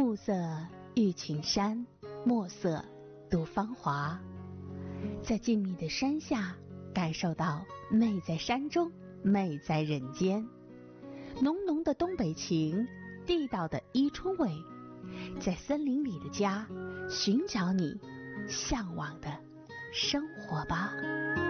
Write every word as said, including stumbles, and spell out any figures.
暮色遇群山，墨色度芳华。在静谧的山下，感受到美在山中，美在人间。浓浓的东北情，地道的伊春味，在森林里的家，寻找你向往的生活吧。